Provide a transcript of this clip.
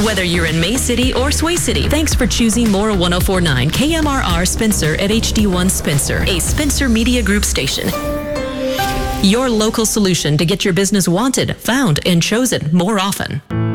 Whether you're in May City or Sway City, thanks for choosing Laura 1049 KMRR Spencer at HD1 Spencer, a Spencer Media Group station. Your local solution to get your business wanted, found, and chosen more often.